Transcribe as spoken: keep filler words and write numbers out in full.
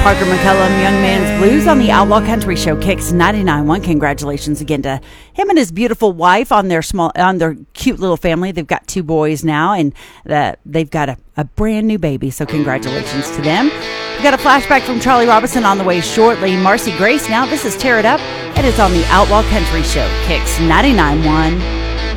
Parker McCullum, Young Man's Blues on the Outlaw Country Show, Kicks ninety-nine point one. Congratulations again to him and his beautiful wife on their small, on their cute little family. They've got two boys now, and the, they've got a, a brand new baby. So congratulations to them. We've got a flashback from Charlie Robinson on the way shortly. Marcy Grace now. This is Tear It Up. It is on the Outlaw Country Show, Kicks ninety-nine point one.